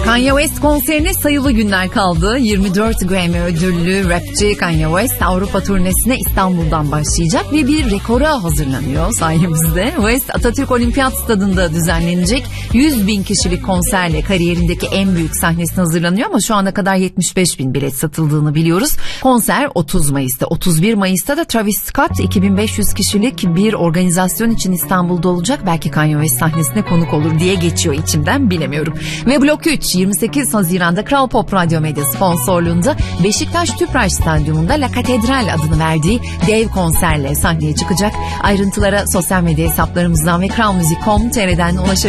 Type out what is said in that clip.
Kanye West konserine sayılı günler kaldı. 24 Grammy ödüllü rapçi Kanye West Avrupa turnesine İstanbul'dan başlayacak ve bir rekora hazırlanıyor sayemizde. West Atatürk Olimpiyat Stadı'nda düzenlenecek 100 bin kişilik konserle kariyerindeki en büyük sahnesine hazırlanıyor ama şu ana kadar 75 bin bilet satıldığını biliyoruz. Konser 30 Mayıs'ta, 31 Mayıs'ta da Travis Scott 2500 kişilik bir organizasyon için İstanbul'da olacak. Belki Kanye West sahnesine konuk olur diye geçiyor içimden, bilemiyorum. Ve Blok 3 28 Haziran'da Kral Pop Radyo Medya sponsorluğunda Beşiktaş Tüpraş Stadyumunda La Katedral adını verdiği dev konserle sahneye çıkacak. Ayrıntılara sosyal medya hesaplarımızdan ve kralmuzik.com.tr'den ulaşabilirsiniz.